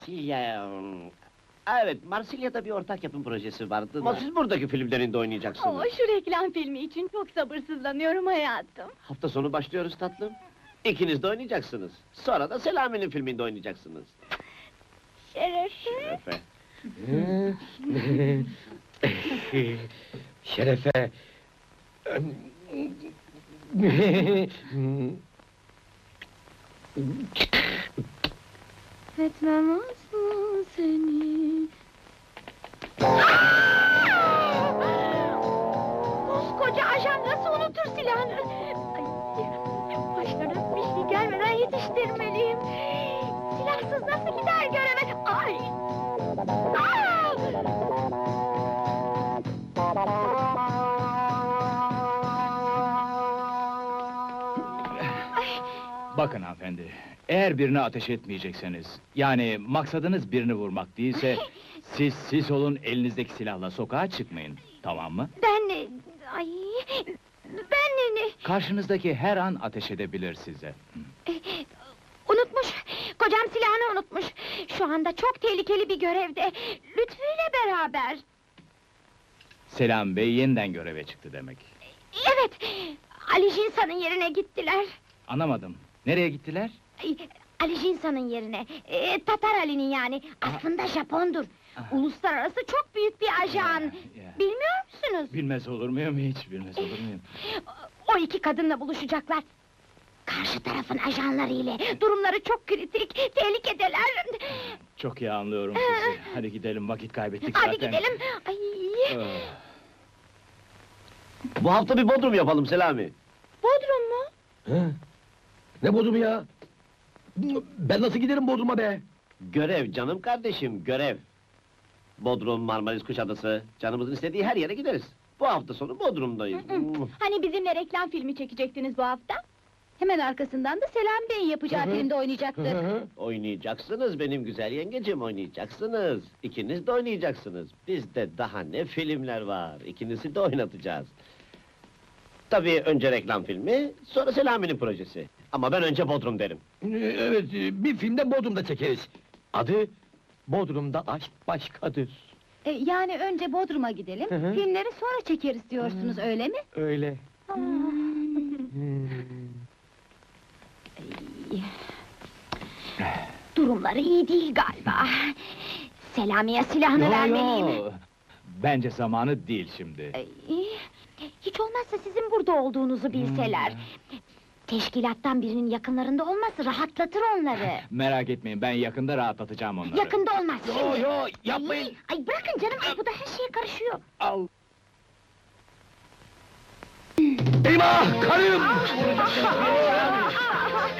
Marsilya... Evet, Marsilya'da bir ortak yapım projesi vardı ama siz buradaki filmlerinde oynayacaksınız. Şu reklam filmi için çok sabırsızlanıyorum hayatım. Hafta sonu başlıyoruz tatlım. İkiniz de oynayacaksınız. Sonra da Selami'nin filminde oynayacaksınız. Şerefe. Şerefe. Şerefe! Etmem asla seni. Koskoca ajan nasıl unutur silahını? Ay, başlarına bir şey gelmeden yetiştirmeliyim. Silahsız nasıl gider göreve? Ay! Bakın hanımefendi, eğer birine ateş etmeyecekseniz, yani maksadınız birini vurmak değilse, siz olun, elinizdeki silahla sokağa çıkmayın, tamam mı? Ay... Karşınızdaki her an ateş edebilir size. Unutmuş, kocam silahını unutmuş. Şu anda çok tehlikeli bir görevde. Lütfü ile beraber. Selam Bey yeniden göreve çıktı demek. Evet, Ali Jinsa'nın yerine gittiler. Anlamadım, nereye gittiler? Ali Jinsa'nın yerine, Tatar Ali'nin yani. Aslında Japondur. Uluslararası çok büyük bir ajan. Ya. Bilmiyor musunuz? Bilmez olur muyum hiç, bilmez olur muyum? O iki kadınla buluşacaklar. Karşı tarafın ajanları ile. Durumları çok kritik, tehlikedeler. Çok iyi anlıyorum sizi. Hadi gidelim, vakit kaybettik Hadi zaten. gidelim. Ay. Ah. Bu hafta bir Bodrum yapalım Selami. Bodrum mu? Ha? Ne Bodrum ya? Ben nasıl giderim Bodrum'a be? Görev canım kardeşim, görev. Bodrum, Marmaris, Kuşadası, canımızın istediği her yere gideriz. Bu hafta sonu Bodrum'dayız. Hani bizimle reklam filmi çekecektiniz bu hafta? Hemen arkasından da Selam Bey'in yapacağı filmde oynayacaktı. Oynayacaksınız benim güzel yengecim, oynayacaksınız. İkiniz de oynayacaksınız. Bizde daha ne filmler var, ikinizi de oynatacağız. Tabii önce reklam filmi, sonra Selami'nin projesi. Ama ben önce Bodrum derim. Evet, bir filmde Bodrum'da çekeriz. Adı Bodrum'da Aşk Başkadır. Yani önce Bodrum'a gidelim, Hı hı. filmleri sonra çekeriz diyorsunuz, öyle mi? Öyle. Durumları iyi değil galiba. Selami'ye silahını vermeliyim. Bence zamanı değil şimdi. Hiç olmazsa sizin burada olduğunuzu bilseler. Teşkilattan birinin yakınlarında olması rahatlatır onları. Merak etmeyin, ben yakında rahatlatacağım onları. Yakında olmaz. Yo, yapmayın! Ay bırakın canım, bu da her şeye karışıyor. Al! Eyvah, karım!